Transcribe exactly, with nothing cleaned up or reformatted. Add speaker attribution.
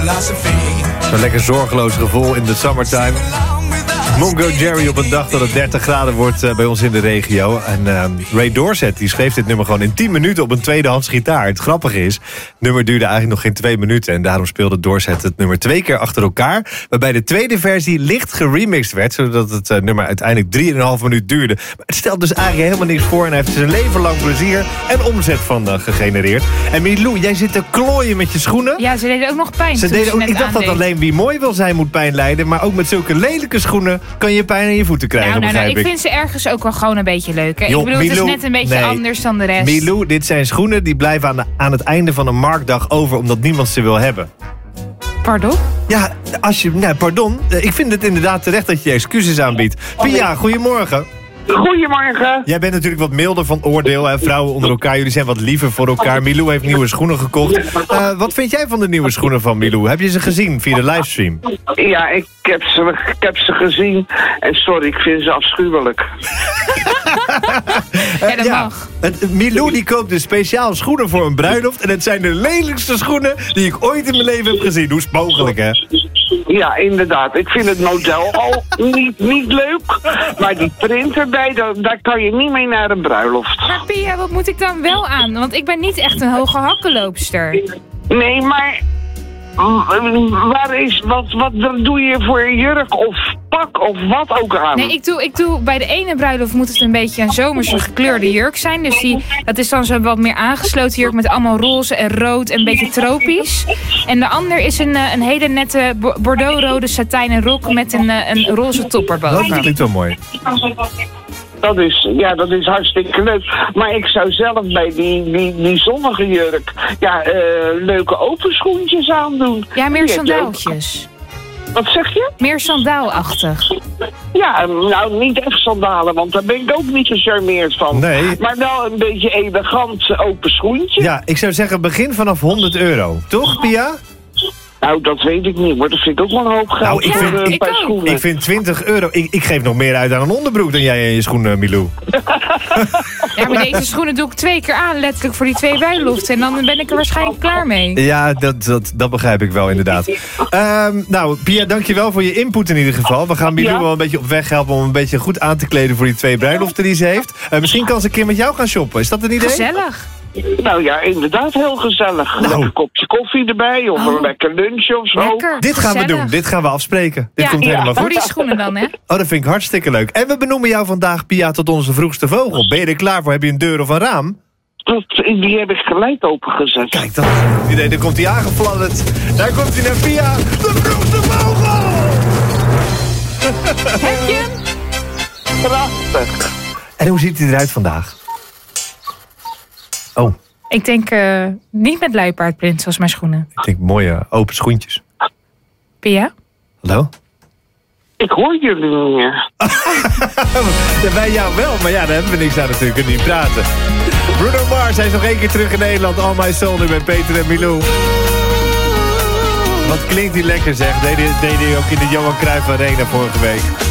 Speaker 1: Zo'n lekker zorgeloos gevoel in de summertime. Mongo Jerry op een dag dat het dertig graden wordt uh, bij ons in de regio. En uh, Ray Dorset die schreef dit nummer gewoon in tien minuten op een tweedehands gitaar. Het grappige is, het nummer duurde eigenlijk nog geen twee minuten. En daarom speelde Dorset het nummer twee keer achter elkaar. Waarbij de tweede versie licht geremixed werd. Zodat het uh, nummer uiteindelijk drieënhalf minuut duurde. Maar het stelt dus eigenlijk helemaal niks voor. En hij heeft zijn leven lang plezier en omzet van uh, gegenereerd. En Milou, jij zit te klooien met je schoenen.
Speaker 2: Ja, ze deden ook nog pijn.
Speaker 1: Ze deden ook, ik dacht
Speaker 2: aandeed.
Speaker 1: dat alleen wie mooi wil zijn moet pijn lijden. Maar ook met zulke lelijke schoenen kan je pijn aan je voeten krijgen,
Speaker 2: nou, nou, nou,
Speaker 1: begrijp
Speaker 2: ik. Ik vind ze ergens ook wel gewoon een beetje leuk. Hè?
Speaker 1: Yo,
Speaker 2: ik bedoel,
Speaker 1: Milou,
Speaker 2: het is net een beetje
Speaker 1: nee.
Speaker 2: anders dan de rest.
Speaker 1: Milou, dit zijn schoenen die blijven aan, de, aan het einde van een marktdag over omdat niemand ze wil hebben.
Speaker 2: Pardon?
Speaker 1: Ja, als je, nou, pardon. Ik vind het inderdaad terecht dat je je excuses aanbiedt. Pia, goedemorgen.
Speaker 3: Goedemorgen.
Speaker 1: Jij bent natuurlijk wat milder van oordeel. Hè? Vrouwen onder elkaar, jullie zijn wat liever voor elkaar. Milou heeft nieuwe schoenen gekocht. Uh, wat vind jij van de nieuwe schoenen van Milou? Heb je ze gezien via de livestream?
Speaker 3: Ja, ik heb ze, ik heb ze gezien. En sorry, ik vind ze afschuwelijk.
Speaker 2: Ja, dat
Speaker 1: ja,
Speaker 2: mag.
Speaker 1: Het, Milou die koopt dus speciaal schoenen voor een bruiloft. En het zijn de lelijkste schoenen die ik ooit in mijn leven heb gezien. Hoe is het mogelijk, hè?
Speaker 3: Ja, inderdaad. Ik vind het model al niet, niet leuk. Maar die print erbij, daar, daar kan je niet mee naar een bruiloft.
Speaker 2: Maar Pia, wat moet ik dan wel aan? Want ik ben niet echt een hoge hakkenloopster.
Speaker 3: Nee, maar... Waar is, wat, wat doe je voor een jurk of pak of wat ook aan?
Speaker 2: Nee, ik doe, ik doe bij de ene bruiloft moet het een beetje een zomerse gekleurde jurk zijn. Dus die, dat is dan zo'n wat meer aangesloten jurk met allemaal roze en rood en een beetje tropisch. En de ander is een, een hele nette bordeauxrode satijnen rok met een, een roze top erboven.
Speaker 1: Dat klinkt wel mooi.
Speaker 3: Dat is, ja, dat is hartstikke leuk. Maar ik zou zelf bij die, die, die zonnige jurk ja, uh, leuke open schoentjes aandoen.
Speaker 2: Ja, meer
Speaker 3: Die
Speaker 2: sandaaltjes.
Speaker 3: Wat zeg je?
Speaker 2: Meer sandaalachtig.
Speaker 3: Ja, nou niet echt sandalen, want daar ben ik ook niet zo charmeerd van.
Speaker 1: Nee.
Speaker 3: Maar wel een beetje elegant open schoentje.
Speaker 1: Ja, ik zou zeggen begin vanaf honderd euro. Toch, Pia?
Speaker 3: Nou, dat weet ik niet, maar dat vind ik ook wel een hoop geld
Speaker 1: Nou, ik
Speaker 3: voor
Speaker 1: vind-
Speaker 3: een
Speaker 2: ik
Speaker 3: paar
Speaker 2: ook.
Speaker 3: schoenen.
Speaker 1: Ik vind twintig euro. Ik, ik geef nog meer uit aan een onderbroek dan jij in je schoenen, Milou.
Speaker 2: Ja, maar deze schoenen doe ik twee keer aan, letterlijk voor die twee bruiloften. En dan ben ik er waarschijnlijk klaar mee.
Speaker 1: Ja, dat, dat, dat begrijp ik wel inderdaad. Um, nou, Pia, dankjewel voor je input in ieder geval. We gaan Milou
Speaker 3: Ja.
Speaker 1: wel een beetje op weg helpen om een beetje goed aan te kleden voor die twee bruiloften die ze heeft. Uh, misschien kan ze een keer met jou gaan shoppen. Is dat een idee?
Speaker 2: Gezellig.
Speaker 3: Nou ja, inderdaad heel gezellig.
Speaker 1: Nou.
Speaker 3: Lekker kopje koffie erbij of
Speaker 2: Oh.
Speaker 3: een lekker lunch of zo.
Speaker 2: Lekker.
Speaker 1: Dit gaan we
Speaker 2: gezellig.
Speaker 1: doen. Dit gaan we afspreken. Dit
Speaker 2: Ja,
Speaker 1: komt
Speaker 2: ja,
Speaker 1: helemaal
Speaker 2: voor
Speaker 1: goed.
Speaker 2: die schoenen dan, hè?
Speaker 1: Oh, dat vind ik hartstikke leuk. En we benoemen jou vandaag, Pia, tot onze vroegste vogel. Ben je er klaar voor? Heb je een deur of een raam?
Speaker 3: Dat, die heb ik gelijk opengezet.
Speaker 1: Kijk, dat is een idee. Daar komt hij aangefladderd. Daar komt hij naar Pia, de vroegste vogel!
Speaker 2: Heb je hem?
Speaker 3: Prachtig.
Speaker 1: En hoe ziet hij eruit vandaag? Oh,
Speaker 2: Ik denk uh, niet met luipaardprint, zoals mijn schoenen.
Speaker 1: ik denk mooie open schoentjes.
Speaker 2: Pia?
Speaker 1: Hallo?
Speaker 3: Ik hoor jullie niet meer.
Speaker 1: Ja, wij jou wel, maar ja, daar hebben we niks aan natuurlijk. We kunnen niet praten. Bruno Mars, hij is nog één keer terug in Nederland. All My Soul nu bij Peter en Milou. Wat klinkt die lekker zeg. Deed hij deed hij ook in de Johan Cruijff Arena vorige week.